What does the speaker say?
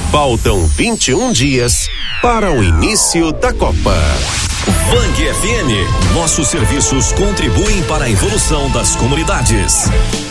Faltam 21 dias para o início da Copa. Bang FM. Nossos serviços contribuem para a evolução das comunidades.